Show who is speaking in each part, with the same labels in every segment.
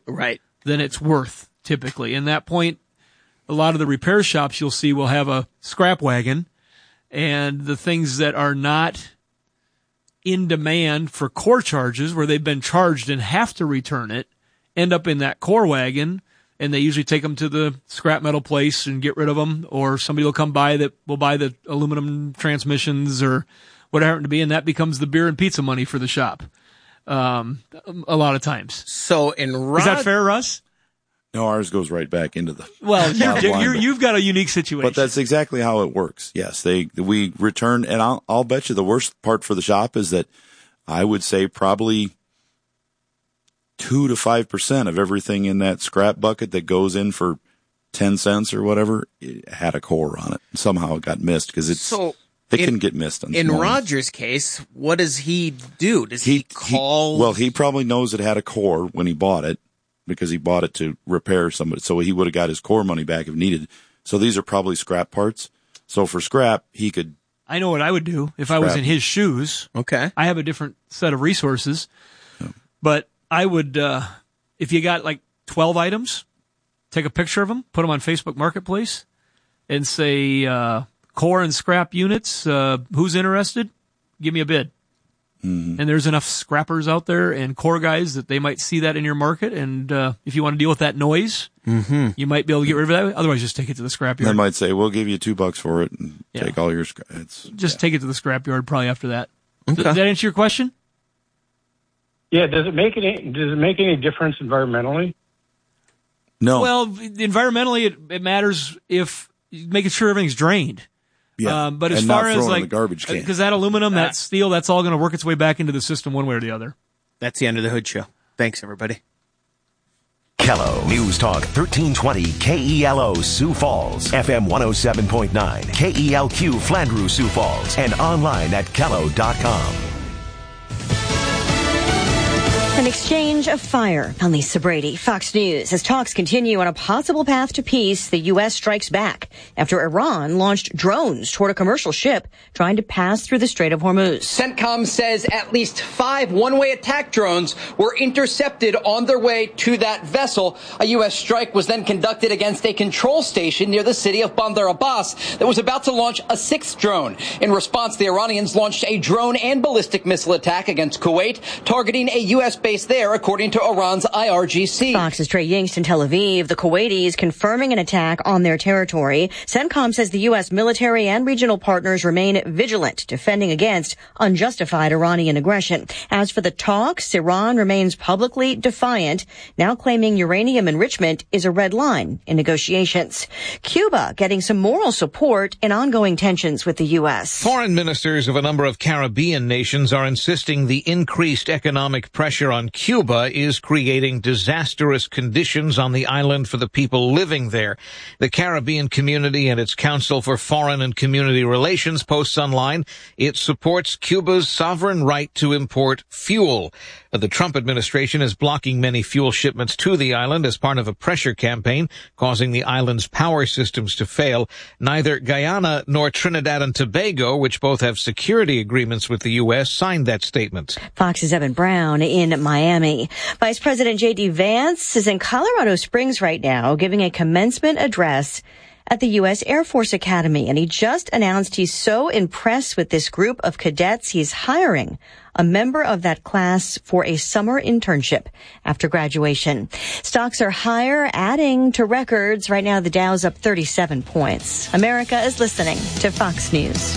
Speaker 1: than it's worth typically. And that point, a lot of the repair shops you'll see will have a scrap wagon, and the things that are not in demand for core charges, where they've been charged and have to return it, end up in that core wagon, and they usually take them to the scrap metal place and get rid of them, or somebody will come by that will buy the aluminum transmissions or whatever it happens to be, and that becomes the beer and pizza money for the shop. A lot of times.
Speaker 2: So
Speaker 1: is that fair, Russ?
Speaker 3: No, ours goes right back into the.
Speaker 1: Well, you've got a unique situation.
Speaker 3: But that's exactly how it works. Yes, we return, and I'll bet you the worst part for the shop is that I would say probably 2 to 5% of everything in that scrap bucket that goes in for 10 cents or whatever, it had a core on it. Somehow it got missed because it can get missed.
Speaker 2: In Roger's case, what does he do? Does he call?
Speaker 3: Well, he probably knows it had a core when he bought it, because he bought it to repair somebody. So he would have got his core money back if needed. So these are probably scrap parts. So for scrap, he could.
Speaker 1: I know what I would do if I was in his shoes.
Speaker 2: Okay.
Speaker 1: I have a different set of resources. Yeah. But I would, if you got like 12 items, take a picture of them, put them on Facebook Marketplace, and say, core and scrap units, who's interested? Give me a bid. Mm-hmm. And there's enough scrappers out there and core guys that they might see that in your market. And if you want to deal with that noise, you might be able to get rid of that. Otherwise, just take it to the scrapyard.
Speaker 3: They might say, we'll give you $2 for it and take all your scrap.
Speaker 1: Take it to the scrapyard probably after that. Okay. Does that answer your question?
Speaker 4: Yeah. Does it make any difference environmentally?
Speaker 3: No.
Speaker 1: Well, environmentally, it matters if making sure everything's drained.
Speaker 3: Yeah,
Speaker 1: but as far as like,
Speaker 3: because
Speaker 1: that aluminum, that steel, that's all going to work its way back into the system one way or the other.
Speaker 2: That's the Under the Hood show. Thanks, everybody.
Speaker 5: Kello News Talk 1320 KELO Sioux Falls, FM 107.9 KELQ Flandreau Sioux Falls, and online at Kello.com.
Speaker 6: An exchange of fire. I'm Lisa Brady, Fox News. As talks continue on a possible path to peace, the U.S. strikes back after Iran launched drones toward a commercial ship trying to pass through the Strait of Hormuz.
Speaker 7: CENTCOM says at least 5 one-way attack drones were intercepted on their way to that vessel. A U.S. strike was then conducted against a control station near the city of Bandar Abbas that was about to launch a 6th drone. In response, the Iranians launched a drone and ballistic missile attack against Kuwait, targeting a U.S. base there, according to Iran's IRGC.
Speaker 6: Fox's Trey Yingst in Tel Aviv. The Kuwaitis confirming an attack on their territory. CENTCOM says the U.S. military and regional partners remain vigilant, defending against unjustified Iranian aggression. As for the talks, Iran remains publicly defiant, now claiming uranium enrichment is a red line in negotiations. Cuba getting some moral support in ongoing tensions with the U.S.
Speaker 8: Foreign ministers of a number of Caribbean nations are insisting the increased economic pressure on Cuba is creating disastrous conditions on the island for the people living there. The Caribbean Community and its Council for Foreign and Community Relations posts online it supports Cuba's sovereign right to import fuel. The Trump administration is blocking many fuel shipments to the island as part of a pressure campaign, causing the island's power systems to fail. Neither Guyana nor Trinidad and Tobago, which both have security agreements with the U.S., signed that statement.
Speaker 6: Fox's Evan Brown in Miami. Vice President J.D. Vance is in Colorado Springs right now giving a commencement address at the U.S. Air Force Academy, and he just announced he's so impressed with this group of cadets, he's hiring a member of that class for a summer internship after graduation. Stocks are higher, adding to records. Right now, the Dow's up 37 points. America is listening to Fox News.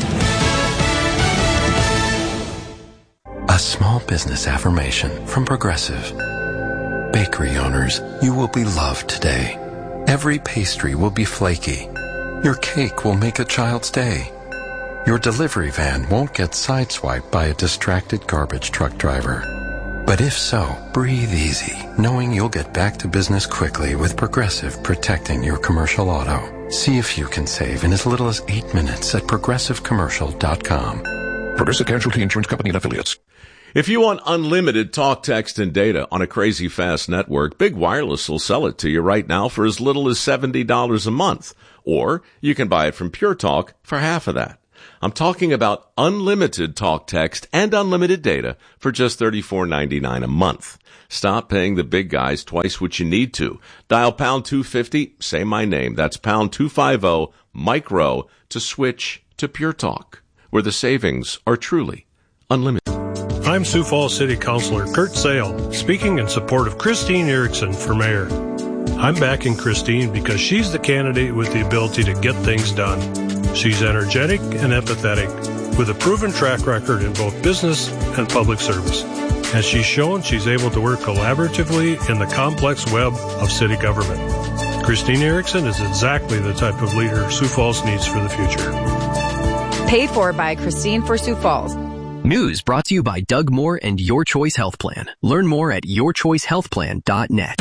Speaker 9: A small business affirmation from Progressive. Bakery owners, you will be loved today. Every pastry will be flaky. Your cake will make a child's day. Your delivery van won't get sideswiped by a distracted garbage truck driver. But if so, breathe easy, knowing you'll get back to business quickly with Progressive protecting your commercial auto. See if you can save in as little as 8 minutes at progressivecommercial.com.
Speaker 10: Progressive Casualty Insurance Company and Affiliates.
Speaker 11: If you want unlimited talk, text, and data on a crazy fast network, Big Wireless will sell it to you right now for as little as $70 a month. Or you can buy it from Pure Talk for half of that. I'm talking about unlimited talk, text, and unlimited data for just $34.99 a month. Stop paying the big guys twice what you need to. Dial pound 250, say my name. That's pound 250 micro to switch to Pure Talk, where the savings are truly unlimited.
Speaker 12: I'm Sioux Falls City Councilor Kurt Sale, speaking in support of Christine Erickson for mayor. I'm backing Christine because she's the candidate with the ability to get things done. She's energetic and empathetic, with a proven track record in both business and public service. As she's shown, she's able to work collaboratively in the complex web of city government. Christine Erickson is exactly the type of leader Sioux Falls needs for the future.
Speaker 13: Paid for by Christine for Sioux Falls.
Speaker 14: News brought to you by Doug Moore and Your Choice Health Plan. Learn more at yourchoicehealthplan.net.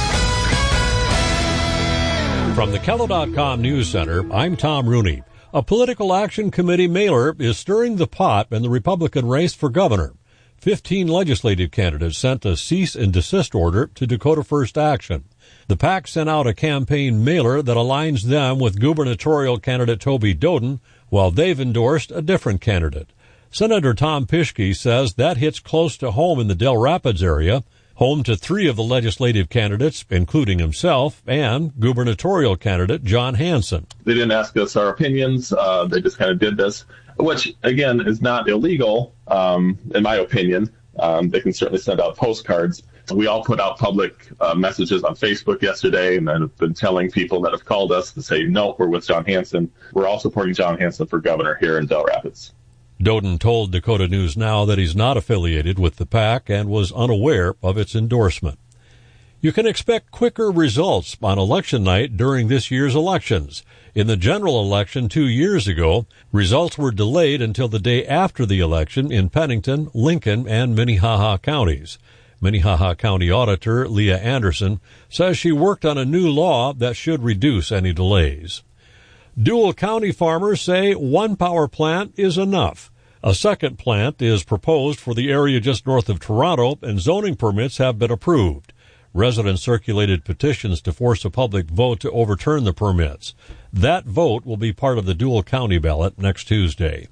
Speaker 15: From the Kello.com News Center, I'm Tom Rooney. A political action committee mailer is stirring the pot in the Republican race for governor. 15 legislative candidates sent a cease and desist order to Dakota First Action. The PAC sent out a campaign mailer that aligns them with gubernatorial candidate Toby Doden, while they've endorsed a different candidate. Senator Tom Pischke says that hits close to home in the Del Rapids area, home to 3 of the legislative candidates, including himself, and gubernatorial candidate John Hanson.
Speaker 16: They didn't ask us our opinions. They just kind of did this, which, again, is not illegal, in my opinion. They can certainly send out postcards. We all put out public messages on Facebook yesterday, and I've been telling people that have called us to say, no, we're with John Hanson. We're all supporting John Hanson for governor here in Del Rapids.
Speaker 15: Doden told Dakota News Now that he's not affiliated with the PAC and was unaware of its endorsement. You can expect quicker results on election night during this year's elections. In the general election 2 years ago, results were delayed until the day after the election in Pennington, Lincoln, and Minnehaha counties. Minnehaha County Auditor Leah Anderson says she worked on a new law that should reduce any delays. Dual County farmers say one power plant is enough. A second plant is proposed for the area just north of Toronto, and zoning permits have been approved. Residents circulated petitions to force a public vote to overturn the permits. That vote will be part of the Dual County ballot next Tuesday.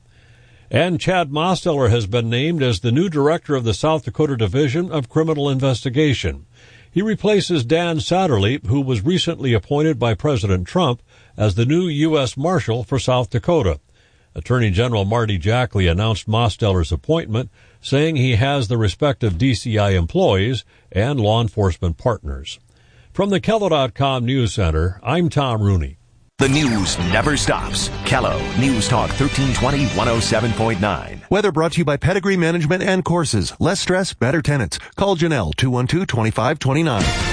Speaker 15: And Chad Mosteller has been named as the new director of the South Dakota Division of Criminal Investigation. He replaces Dan Satterley, who was recently appointed by President Trump as the new U.S. Marshal for South Dakota. Attorney General Marty Jackley announced Mosteller's appointment, saying he has the respect of DCI employees and law enforcement partners. From the Kello.com News Center, I'm Tom Rooney.
Speaker 5: The news never stops. Kello News Talk 1320 107.9.
Speaker 17: Weather brought to you by Pedigree Management and Courses. Less stress, better tenants. Call Janelle 212-2529.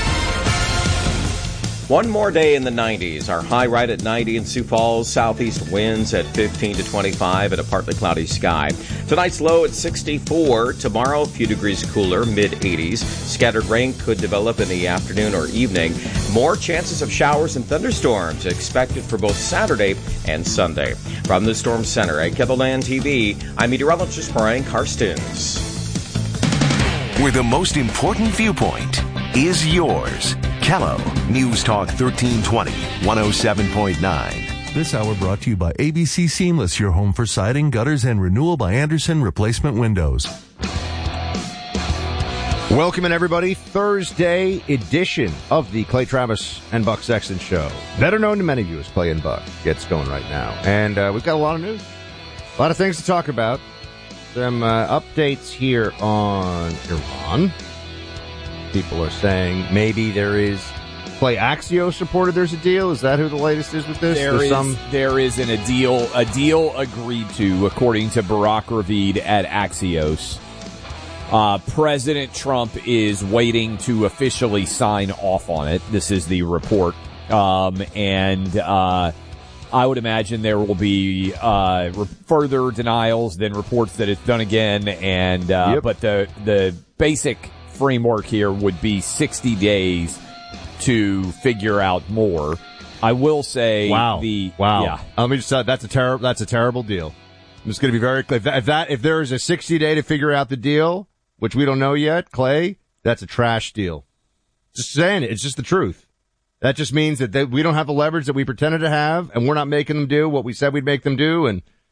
Speaker 18: One more day in the 90s. Our high right at 90 in Sioux Falls. Southeast winds at 15 to 25 and a partly cloudy sky. Tonight's low at 64. Tomorrow, a few degrees cooler, mid-80s. Scattered rain could develop in the afternoon or evening. More chances of showers and thunderstorms expected for both Saturday and Sunday. From the Storm Center at KELOLAND TV, I'm meteorologist Brian Karstens.
Speaker 5: Where the most important viewpoint is yours. Kello News Talk 1320 107.9.
Speaker 17: This hour brought to you by ABC Seamless, your home for siding, gutters, and renewal by Anderson Replacement Windows.
Speaker 19: Welcome in, everybody. Thursday edition of the Clay Travis and Buck Sexton Show. Better known to many of you as Clay and Buck. Gets going right now. And we've got a lot of news. A lot of things to talk about. Some updates here on Iran. People are saying maybe there is Clay Axios reported there's a deal. Is that who the latest is with this?
Speaker 20: There isn't a deal agreed to, according to Barak Ravid at Axios. President Trump is waiting to officially sign off on it. This is the report. And I would imagine there will be further denials, then reports that it's done again. And but the basic framework here would be 60 days to figure out more. I will say,
Speaker 19: wow.
Speaker 20: Yeah.
Speaker 19: Let me just say that's a terrible deal. I'm just going to be very clear. If there is a 60 day to figure out the deal, which we don't know yet, Clay, that's a trash deal. Just saying it. It's just the truth. That just means that we don't have the leverage that we pretended to have, and we're not making them do what we said we'd make them do. And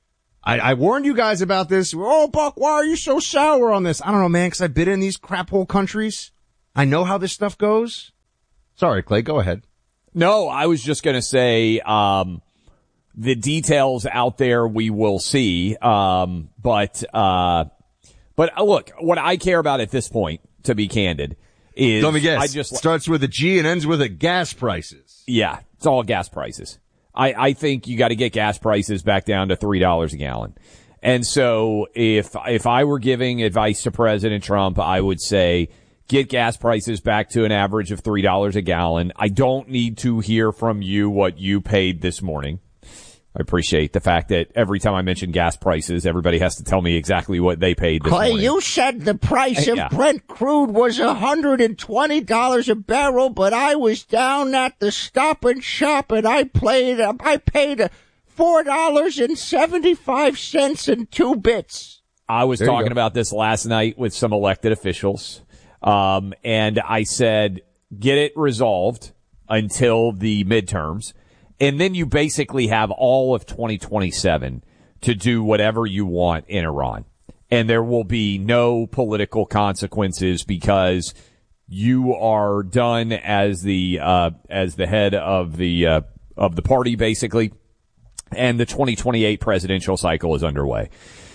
Speaker 19: I warned you guys about this. Oh, Buck, why are you so sour on this? I don't know, man, because I've been in these crap hole countries. I know how this stuff goes. Sorry, Clay, go ahead.
Speaker 20: No, I was just going to say, the details out there we will see. But look, what I care about at this point, to be candid, is
Speaker 19: let me guess. Starts with a G and ends with a gas prices.
Speaker 20: Yeah, it's all gas prices. I think you got to get gas prices back down to $3 a gallon. And so if I were giving advice to President Trump, I would say get gas prices back to an average of $3 a gallon. I don't need to hear from you what you paid this morning. I appreciate the fact that every time I mention gas prices, everybody has to tell me exactly what they paid this morning.
Speaker 21: Clay, you said the price of Brent crude was $120 a barrel, but I was down at the Stop and Shop and I paid $4.75 and 2 bits.
Speaker 20: I was talking about this last night with some elected officials, and I said, get it resolved until the midterms. And then you basically have all of 2027 to do whatever you want in Iran. And there will be no political consequences because you are done as the head of the party, basically. And the 2028 presidential cycle is underway.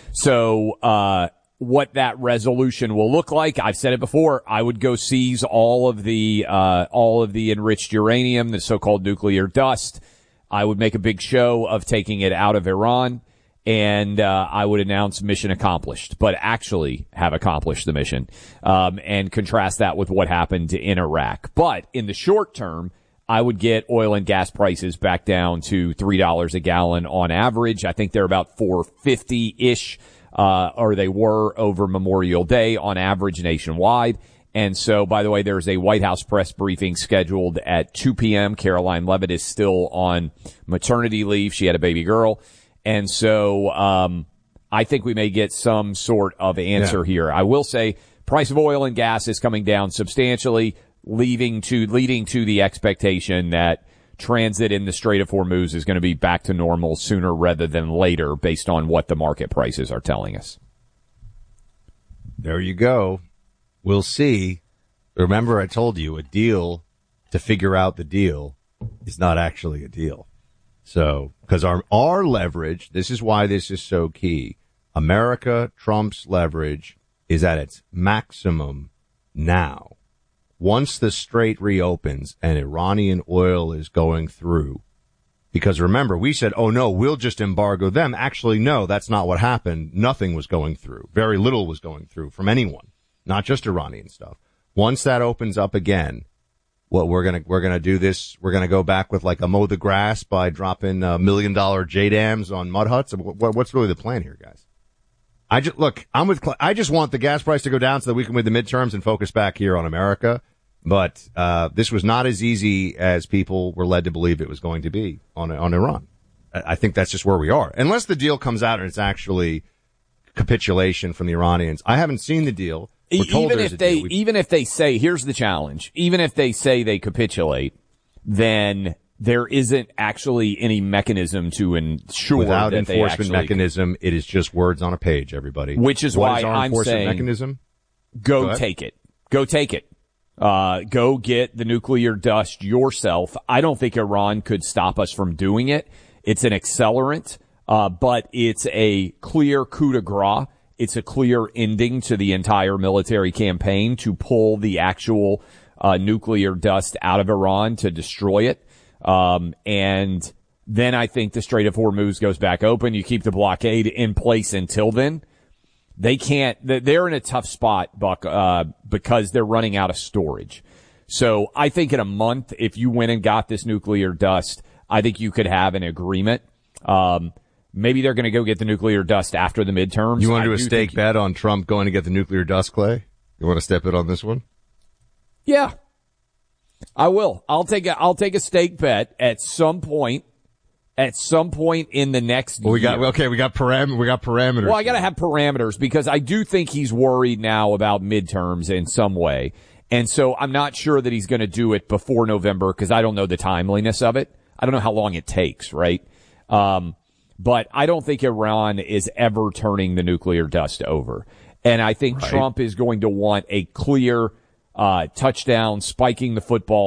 Speaker 20: So, what that resolution will look like, I've said it before, I would go seize all of the enriched uranium, the so-called nuclear dust. I would make a big show of taking it out of Iran, and I would announce mission accomplished, but actually have accomplished the mission, and contrast that with what happened in Iraq. But in the short term, I would get oil and gas prices back down to $3 a gallon on average. I think they're about $4.50-ish, or they were over Memorial Day on average nationwide. And so, by the way, there's a White House press briefing scheduled at 2 p.m. Caroline Leavitt is still on maternity leave. She had a baby girl. And so, I think we may get some sort of answer here. I will say price of oil and gas is coming down substantially, leading to the expectation that transit in the Strait of Hormuz is going to be back to normal sooner rather than later based on what the market prices are telling us.
Speaker 19: There you go. We'll see. Remember, I told you a deal to figure out the deal is not actually a deal. So, because our leverage, this is why this is so key. America, Trump's leverage is at its maximum now. Once the strait reopens and Iranian oil is going through, because remember, we said, oh no, we'll just embargo them. Actually, no, that's not what happened. Nothing was going through. Very little was going through from anyone. Not just Iranian stuff. Once that opens up again, what we're gonna do this. We're gonna go back with like a mow the grass by dropping $1 million JDAMs on mud huts. What's really the plan here, guys? I just want the gas price to go down so that we can win the midterms and focus back here on America. But this was not as easy as people were led to believe it was going to be on Iran. I think that's just where we are. Unless the deal comes out and it's actually capitulation from the Iranians. I haven't seen the deal.
Speaker 20: Even if they say, here's the challenge, even if they say they capitulate, then there isn't actually any mechanism to ensure
Speaker 19: without
Speaker 20: that
Speaker 19: enforcement mechanism. It is just words on a page, everybody.
Speaker 20: Which is why I'm saying
Speaker 19: mechanism?
Speaker 20: Go take it. Go take it. Go get the nuclear dust yourself. I don't think Iran could stop us from doing it. It's an accelerant, but it's a clear coup de grace. It's a clear ending to the entire military campaign to pull the actual nuclear dust out of Iran to destroy it. And then I think the Strait of Hormuz goes back open. You keep the blockade in place until then. They're in a tough spot, Buck, because they're running out of storage. So I think in a month, if you went and got this nuclear dust, I think you could have an agreement. Maybe they're going to go get the nuclear dust after the midterms.
Speaker 19: You want to do a stake bet on Trump going to get the nuclear dust, Clay? You want to step in on this one?
Speaker 20: Yeah, I will. I'll take a stake bet at some point in the next year.
Speaker 19: We got parameters.
Speaker 20: Well, I got to have parameters because I do think he's worried now about midterms in some way. And so I'm not sure that he's going to do it before November because I don't know the timeliness of it. I don't know how long it takes, right? But I don't think Iran is ever turning the nuclear dust over. And I think Trump is going to want a clear touchdown, spiking the football